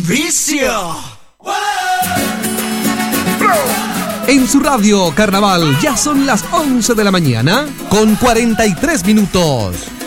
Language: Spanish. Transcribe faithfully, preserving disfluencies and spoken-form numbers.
Vicio. En su radio Carnaval ya son las once de la mañana con cuarenta y tres minutos.